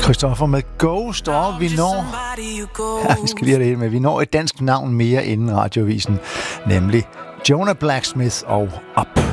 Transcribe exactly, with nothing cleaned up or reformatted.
Christoffer med Ghost, og vi når... Ja, vi skal lige have det hele med. Vi når et dansk navn mere inden radioavisen, nemlig Jonah Blacksmith og Up.